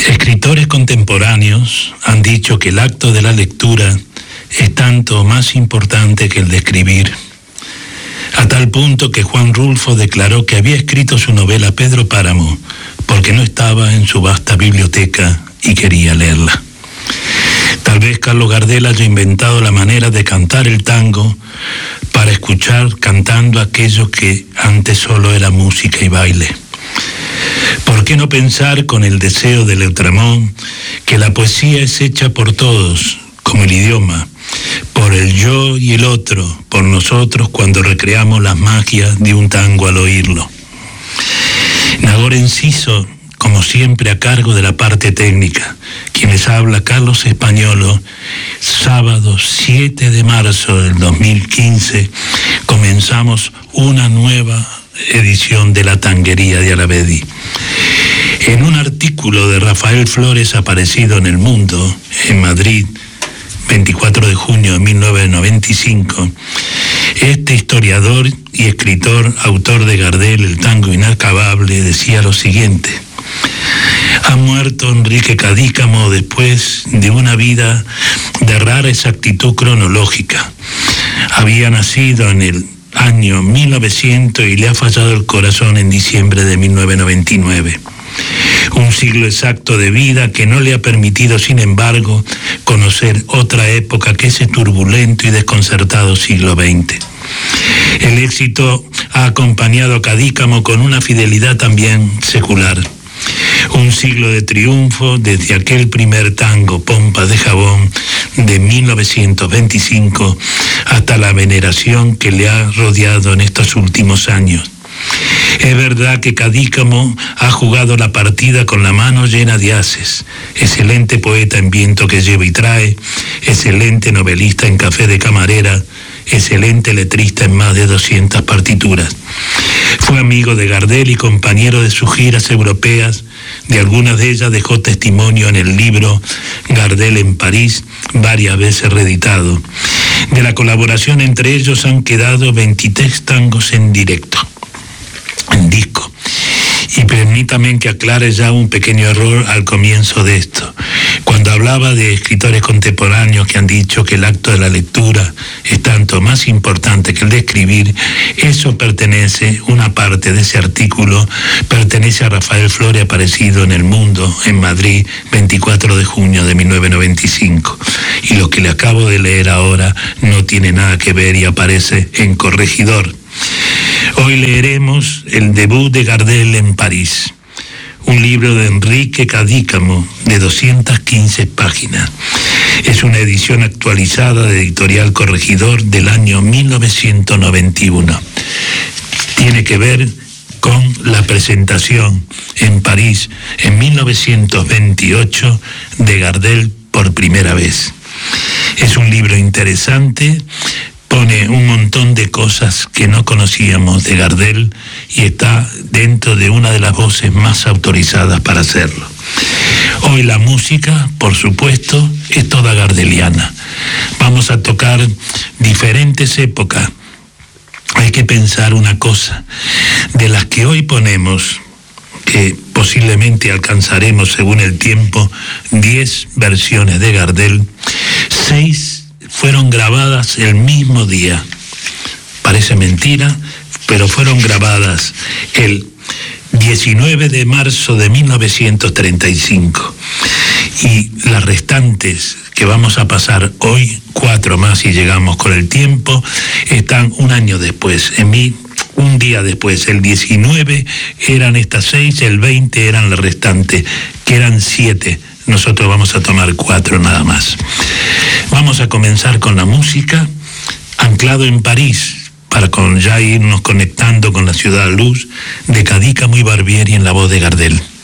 Escritores contemporáneos han dicho que el acto de la lectura es tanto más importante que el de escribir, a tal punto que Juan Rulfo declaró que había escrito su novela Pedro Páramo porque no estaba en su vasta biblioteca y quería leerla. Tal vez Carlos Gardel haya inventado la manera de cantar el tango para escuchar cantando aquello que antes solo era música y baile. ¿Por qué no pensar con el deseo de Lautréamont que la poesía es hecha por todos, como el idioma, por el yo y el otro, por nosotros cuando recreamos las magias de un tango al oírlo? Nagor Enciso, como siempre a cargo de la parte técnica. Quienes habla Carlos Españolo. Sábado 7 de marzo del 2015 comenzamos una nueva edición de La Tanguería de Alavedi. En un artículo de Rafael Flores aparecido en El Mundo, en Madrid, 24 de junio de 1995, este historiador y escritor, autor de Gardel, El tango inacabable, decía lo siguiente: ha muerto Enrique Cadícamo después de una vida de rara exactitud cronológica. Había nacido en el año 1900 y le ha fallado el corazón en diciembre de 1999. Un siglo exacto de vida que no le ha permitido, sin embargo, conocer otra época que ese turbulento y desconcertado siglo XX. El éxito ha acompañado a Cadícamo con una fidelidad también secular. Un siglo de triunfo desde aquel primer tango, Pompas de Jabón, de 1925, hasta la veneración que le ha rodeado en estos últimos años. Es verdad que Cadícamo ha jugado la partida con la mano llena de ases. Excelente poeta en Viento que lleva y trae, excelente novelista en Café de Camarera, excelente letrista en más de 200 partituras. Fue amigo de Gardel y compañero de sus giras europeas. De algunas de ellas dejó testimonio en el libro Gardel en París, varias veces reeditado. De la colaboración entre ellos han quedado 23 tangos en directo, en disco. Y permítame que aclare ya un pequeño error al comienzo de esto. Cuando hablaba de escritores contemporáneos que han dicho que el acto de la lectura es tanto más importante que el de escribir, eso pertenece, una parte de ese artículo, pertenece a Rafael Flores, aparecido en El Mundo, en Madrid, 24 de junio de 1995. Y lo que le acabo de leer ahora no tiene nada que ver y aparece en Corregidor. Hoy leeremos el debut de Gardel en París, un libro de Enrique Cadícamo de 215 páginas. Es una edición actualizada de Editorial Corregidor del año 1991. Tiene que ver con la presentación en París en 1928 de Gardel por primera vez. Es un libro interesante. Pone un montón de cosas que no conocíamos de Gardel y está dentro de una de las voces más autorizadas para hacerlo. Hoy la música, por supuesto, es toda gardeliana. Vamos a tocar diferentes épocas. Hay que pensar una cosa: de las que hoy ponemos, que posiblemente alcanzaremos según el tiempo 10 versiones de Gardel, 6 fueron grabadas el mismo día. Parece mentira, pero fueron grabadas el 19 de marzo de 1935. Y las restantes que vamos a pasar hoy, 4 más si llegamos con el tiempo, están un año después, un día después. El 19 eran estas 6, el 20 eran las restantes, que eran 7. Nosotros vamos a tomar 4 nada más. Vamos a comenzar con la música, Anclado en París, para ya irnos conectando con la ciudad luz, de Cadícamo y Barbieri en la voz de Gardel.